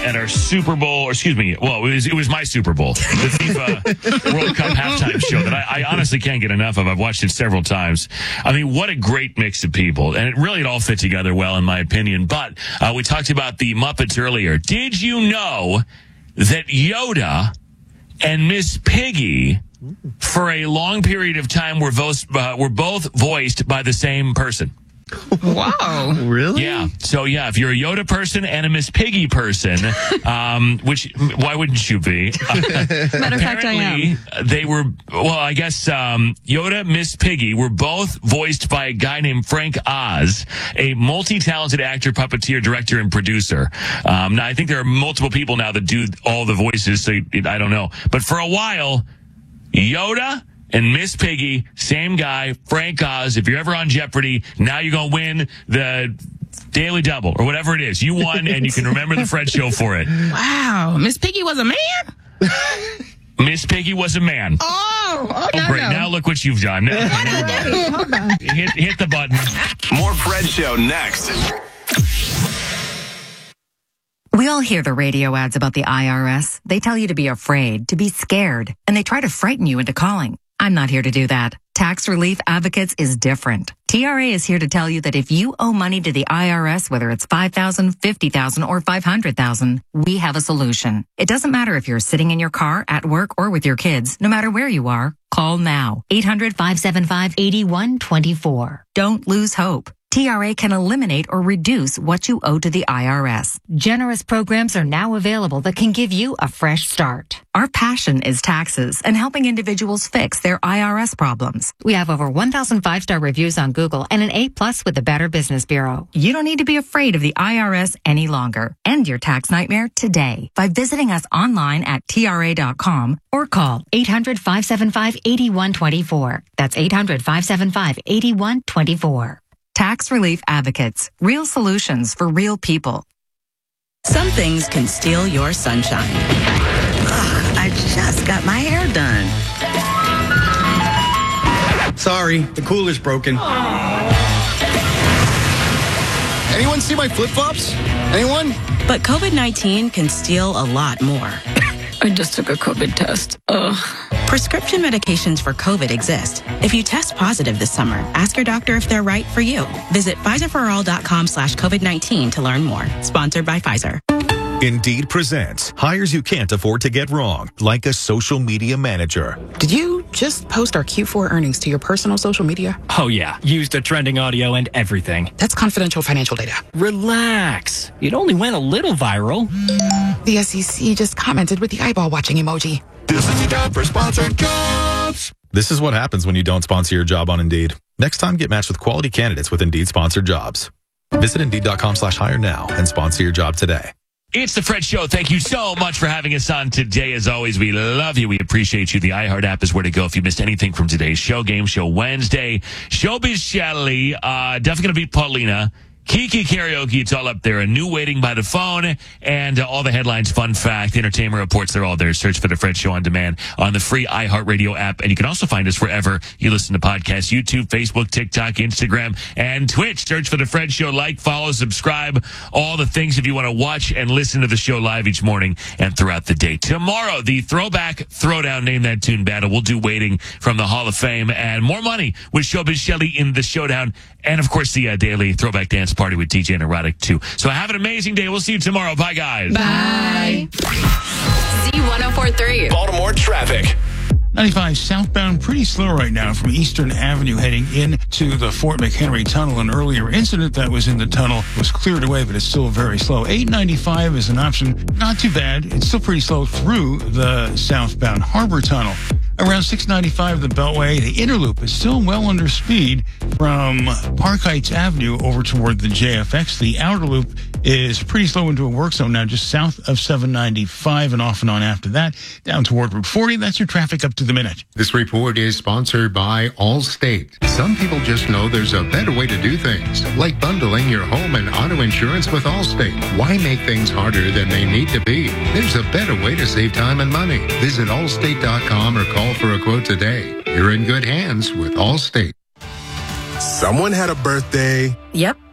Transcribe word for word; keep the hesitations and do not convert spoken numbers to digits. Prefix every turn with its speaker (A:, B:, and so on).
A: at our Super Bowl, or excuse me, well, it was, it was my Super Bowl, the FIFA World Cup halftime show that I, I honestly can't get enough of. I've watched it several times. I mean, what a great mix of people. And it really it all fit together well, in my opinion. But uh, we talked about the Muppets earlier. Did you know that Yoda and Miss Piggy, for a long period of time, were both, uh, were both voiced by the same person?
B: Wow.
C: Really?
A: Yeah. So, yeah, if you're a Yoda person and a Miss Piggy person, um, which, why wouldn't you be? Uh,
B: Matter of fact, I am.
A: They were, well, I guess um, Yoda, Miss Piggy were both voiced by a guy named Frank Oz, a multi-talented actor, puppeteer, director, and producer. Um, now, I think there are multiple people now that do all the voices, so it, I don't know. But for a while, Yoda and Miss Piggy, same guy, Frank Oz. If you're ever on Jeopardy, now you're going to win the Daily Double or whatever it is. You won, and you can remember the Fred Show for it.
B: Wow. Miss Piggy was a man?
A: Miss Piggy was a man.
B: Oh, oh,
A: Oh,
B: no,
A: great.
B: no.
A: Now look what you've done. Now,
B: What did I do? Hold on.
A: hit, hit the button.
D: More Fred Show next.
E: We all hear the radio ads about the I R S. They tell you to be afraid, to be scared, and they try to frighten you into calling. I'm not here to do that. Tax Relief Advocates is different. T R A is here to tell you that if you owe money to the I R S, whether it's five thousand dollars, fifty thousand dollars, or five hundred thousand dollars, we have a solution. It doesn't matter if you're sitting in your car, at work, or with your kids. No matter where you are, call now. eight hundred, five seven five, eight one two four. Don't lose hope. T R A can eliminate or reduce what you owe to the I R S. Generous programs are now available that can give you a fresh start. Our passion is taxes and helping individuals fix their I R S problems. We have over one thousand five-star reviews on Google and an A plus with the Better Business Bureau. You don't need to be afraid of the I R S any longer. End your tax nightmare today by visiting us online at T R A dot com or call eight hundred, five seven five, eight one two four. That's eight hundred, five seven five, eight one two four. Tax Relief Advocates. Real solutions for real people.
F: Some things can steal your sunshine.
G: Ugh, I just got my hair done.
C: Sorry, the cooler's broken. Anyone see my flip-flops? Anyone?
F: But COVID nineteen can steal a lot more.
B: I just took a COVID test. Ugh.
F: Prescription medications for COVID exist. If you test positive this summer, ask your doctor if they're right for you. Visit Pfizer for all dot com slash COVID nineteen to learn more. Sponsored by Pfizer.
H: Indeed presents hires you can't afford to get wrong, like a social media manager.
I: Did you just post our Q four earnings to your personal social media?
J: Oh, yeah. Used the trending audio and everything.
I: That's confidential financial data.
J: Relax. It only went a little viral.
I: The S E C just commented with the eyeball watching emoji.
H: This is your job for sponsored jobs. This is what happens when you don't sponsor your job on Indeed. Next time, get matched with quality candidates with Indeed sponsored jobs. Visit Indeed dot com slash hire now and sponsor your job today.
A: It's the Fred Show. Thank you so much for having us on today. As always, we love you. We appreciate you. The iHeart app is where to go if you missed anything from today's show. Game Show Wednesday. Showbiz Shelly. Uh, definitely going to beat Paulina. Kiki Karaoke, it's all up there. A new waiting by the phone, and uh, all the headlines, fun fact, entertainment reports, they're all there. Search for the Fred Show on demand on the free iHeartRadio app. And you can also find us wherever you listen to podcasts, YouTube, Facebook, TikTok, Instagram, and Twitch. Search for the Fred Show. Like, follow, subscribe, all the things if you want to watch and listen to the show live each morning and throughout the day. Tomorrow, the Throwback Throwdown Name That Tune battle. We'll do Waiting from the Hall of Fame and more money with Showbiz Shelly in the showdown. And, of course, the uh, daily Throwback Dance Party with D J and Erotic, too. So have an amazing day. We'll see you tomorrow. Bye, guys.
B: Bye. Z one oh four three.
D: Baltimore traffic.
K: ninety-five southbound, pretty slow right now from Eastern Avenue heading into the Fort McHenry Tunnel. An earlier incident that was in the tunnel was cleared away, but it's still very slow. eight ninety-five is an option. Not too bad. It's still pretty slow through the southbound Harbor Tunnel. Around six ninety-five, the Beltway, the inner loop is still well under speed from Park Heights Avenue over toward the J F X. The outer loop is pretty slow into a work zone now, just south of seven ninety-five and off and on after that, down toward Route forty. That's your traffic up to the minute.
L: This report is sponsored by Allstate. Some people just know there's a better way to do things, like bundling your home and auto insurance with Allstate. Why make things harder than they need to be? There's a better way to save time and money. Visit allstate dot com or call for a quote today. You're in good hands with Allstate.
D: Someone had a birthday.
F: Yep.